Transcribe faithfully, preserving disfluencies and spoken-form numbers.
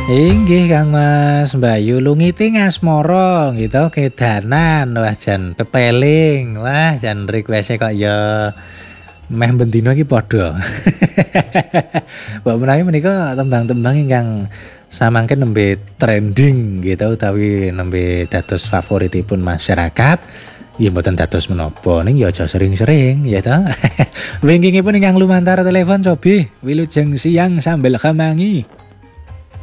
Inggih Kang Mas, Mbayu lungite ngasmara gitu kedanan wah jan kepeling. Wah jan request kok ya meh bendina iki padha. Mbak menawi menika tembang-tembang ingkang samangken nembe trending gitu utawi nembe dados favoritipun masyarakat. Ya mboten dados menapa ning ya aja sering-sering ya ta. Wingkingipun ingkang lumantar telepon Sobi, wilujeng siang sambil kemangi.